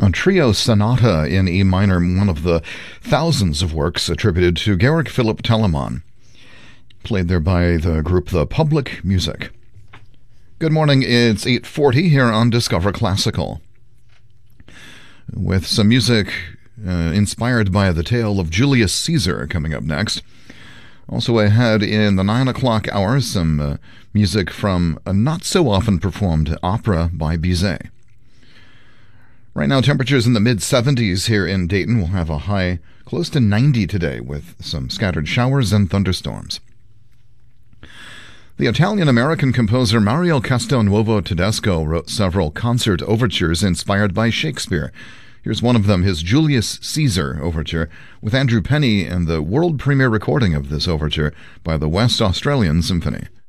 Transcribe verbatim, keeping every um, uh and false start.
A trio sonata in E minor, one of the thousands of works attributed to Georg Philipp Telemann, played there by the group The Public Music. Good morning, it's eight forty here on Discover Classical, with some music uh, inspired by the tale of Julius Caesar coming up next. Also ahead in the nine o'clock hour, some uh, music from a not-so-often-performed opera by Bizet. Right now, temperatures in the mid-seventies here in Dayton. We'll have a high close to ninety today with some scattered showers and thunderstorms. The Italian-American composer Mario Castelnuovo Tedesco wrote several concert overtures inspired by Shakespeare. Here's one of them, his Julius Caesar overture, with Andrew Penny and the world premiere recording of this overture by the West Australian Symphony.